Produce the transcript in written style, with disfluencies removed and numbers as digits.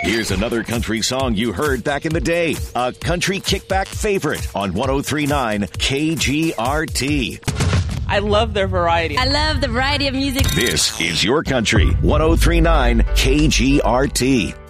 Here's another country song you heard back in the day. A country kickback favorite on 103.9 KGRT. I love their variety. I love the variety of music. This is your country. 103.9 KGRT.